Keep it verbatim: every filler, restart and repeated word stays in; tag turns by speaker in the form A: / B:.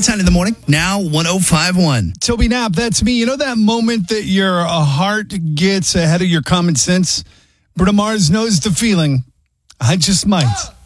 A: Valentine in the morning, now one oh five point one.
B: Toby Knapp, that's me. You know that moment that your uh, heart gets ahead of your common sense? Bruno Mars knows the feeling. I just might.